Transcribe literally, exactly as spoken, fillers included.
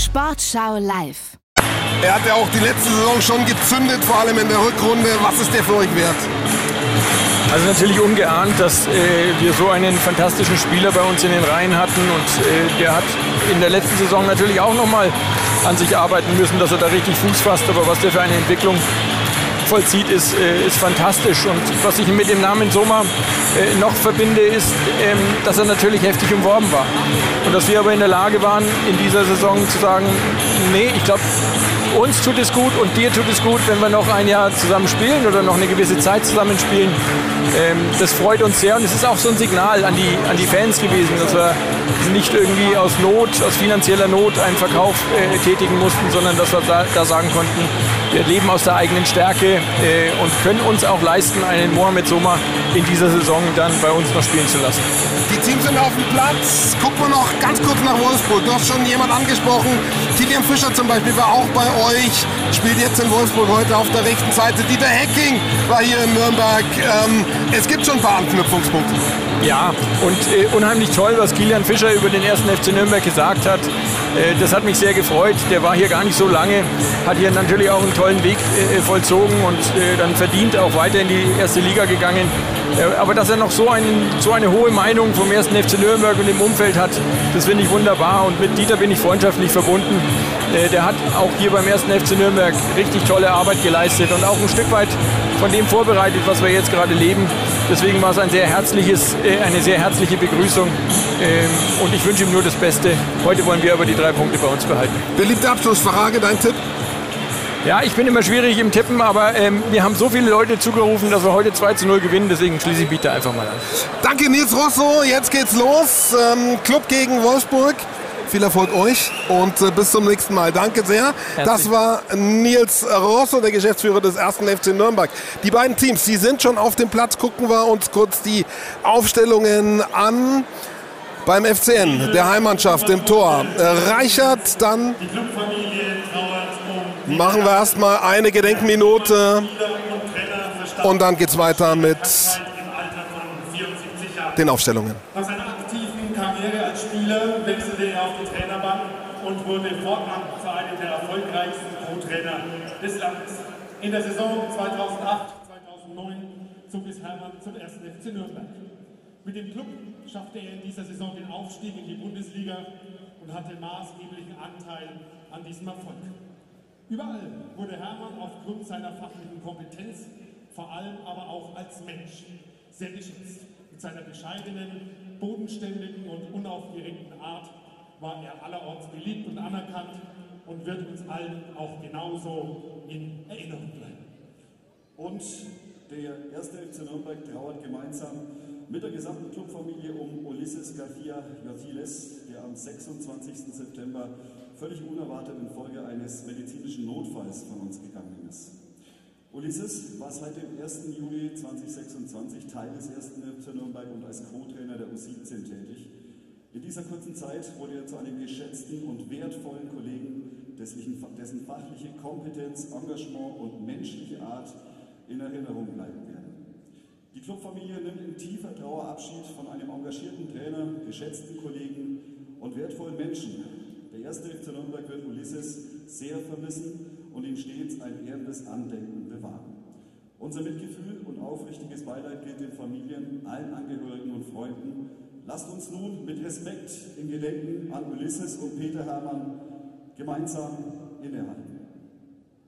Sportschau live. Er hat ja auch die letzte Saison schon gezündet, vor allem in der Rückrunde. Was ist der für euch wert? Also natürlich ungeahnt, dass äh, wir so einen fantastischen Spieler bei uns in den Reihen hatten und äh, der hat in der letzten Saison natürlich auch nochmal an sich arbeiten müssen, dass er da richtig Fuß fasst, aber was der für eine Entwicklung vollzieht, ist, äh, ist fantastisch. Und was ich mit dem Namen Soma äh, noch verbinde, ist, ähm, dass er natürlich heftig umworben war. Und dass wir aber in der Lage waren, in dieser Saison zu sagen, nee, ich glaube, uns tut es gut und dir tut es gut, wenn wir noch ein Jahr zusammen spielen oder noch eine gewisse Zeit zusammen spielen. Ähm, das freut uns sehr und es ist auch so ein Signal an die, an die Fans gewesen, dass wir nicht irgendwie aus Not, aus finanzieller Not einen Verkauf äh, tätigen mussten, sondern dass wir da, da sagen konnten, wir leben aus der eigenen Stärke äh, und können uns auch leisten, einen Mohamed Soma in dieser Saison dann bei uns noch spielen zu lassen. Die Teams sind auf dem Platz. Gucken wir noch ganz kurz nach Wolfsburg. Du hast schon jemand angesprochen. Kilian Fischer zum Beispiel war auch bei euch, spielt jetzt in Wolfsburg heute auf der rechten Seite. Dieter Hecking war hier in Nürnberg. Ähm, es gibt schon ein paar Anknüpfungspunkte. Ja, und äh, unheimlich toll, was Kilian Fischer über den ersten F C Nürnberg gesagt hat. Äh, das hat mich sehr gefreut. Der war hier gar nicht so lange, hat hier natürlich auch einen tollen Weg äh, vollzogen und äh, dann verdient auch weiter in die erste Liga gegangen. Äh, aber dass er noch so, einen, so eine hohe Meinung vom ersten F C Nürnberg und dem Umfeld hat, das finde ich wunderbar. Und mit Dieter bin ich freundschaftlich verbunden. Äh, der hat auch hier beim ersten F C Nürnberg richtig tolle Arbeit geleistet und auch ein Stück weit von dem vorbereitet, was wir jetzt gerade leben. Deswegen war es ein sehr herzliches, äh, eine sehr herzliche Begrüßung ähm, und ich wünsche ihm nur das Beste. Heute wollen wir aber die drei Punkte bei uns behalten. Beliebte Abschlussfrage, dein Tipp? Ja, ich bin immer schwierig im Tippen, aber ähm, wir haben so viele Leute zugerufen, dass wir heute zwei zu null gewinnen, deswegen schließe ich bitte einfach mal an. Danke Nils Rosso, jetzt geht's los. Ähm, Club gegen Wolfsburg. Viel Erfolg euch und äh, bis zum nächsten Mal. Danke sehr. Herzlich. Das war Nils Rosso, der Geschäftsführer des ersten F C Nürnberg. Die beiden Teams, die sind schon auf dem Platz. Gucken wir uns kurz die Aufstellungen an. Beim F C N, der Heimmannschaft im Tor. Reichert, dann machen wir erstmal eine Gedenkminute und dann geht's weiter mit den Aufstellungen. Nach seiner aktiven Karriere als Spieler wechselte er auf die Trainerbank und wurde fortan zu einem der erfolgreichsten Co-Trainer des Landes. In der Saison zweitausendacht zweitausendneun zog es Hermann zum ersten F C Nürnberg. Mit dem Club schaffte er in dieser Saison den Aufstieg in die Bundesliga und hatte maßgeblichen Anteil an diesem Erfolg. Überall wurde Hermann aufgrund seiner fachlichen Kompetenz, vor allem aber auch als Mensch, sehr geschätzt. Mit seiner bescheidenen, bodenständigen und unaufgeregten Art war er allerorts beliebt und anerkannt und wird uns allen auch genauso in Erinnerung bleiben. Und der erste F C Nürnberg trauert gemeinsam mit der gesamten Clubfamilie um Ulisses García Llothiles, der am sechsundzwanzigsten September völlig unerwartet infolge eines medizinischen Notfalls von uns gegangen ist. Ulisses war seit dem ersten Juli zweitausendsechsundzwanzig Teil des ersten F C Nürnberg und als Co-Trainer der U siebzehn tätig. In dieser kurzen Zeit wurde er zu einem geschätzten und wertvollen Kollegen, dessen fachliche Kompetenz, Engagement und menschliche Art in Erinnerung bleiben werden. Die Clubfamilie nimmt in tiefer Trauer Abschied von einem engagierten Trainer, geschätzten Kollegen und wertvollen Menschen. Der erste F C Nürnberg wird Ulisses sehr vermissen und ihm stets ein ehrendes Andenken bewahren. Unser Mitgefühl und aufrichtiges Beileid gilt den Familien, allen Angehörigen und Freunden. Lasst uns nun mit Respekt im Gedenken an Ulisses und Peter Hermann gemeinsam innehalten.